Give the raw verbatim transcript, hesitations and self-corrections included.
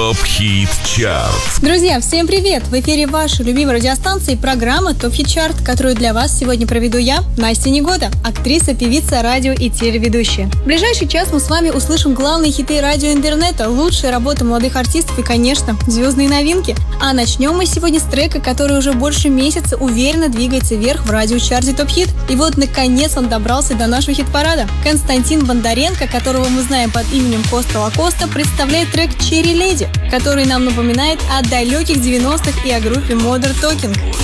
ТОП Хит Чарт. Друзья, всем привет! В эфире вашей любимой радиостанции программа ТОП Хит Чарт, которую для вас сегодня проведу я, Настя Негода, актриса, певица, радио и телеведущая. В ближайший час мы с вами услышим главные хиты радио и интернета, лучшие работы молодых артистов и, конечно, звездные новинки. А начнем мы сегодня с трека, который уже больше месяца уверенно двигается вверх в радиочарте ТОП Хит. И вот, наконец, он добрался до нашего хит-парада. Константин Бондаренко, которого мы знаем под именем Коста Лакоста, представляет трек «Черри Леди», который нам напоминает о далеких девяностых и о группе Modern Talking.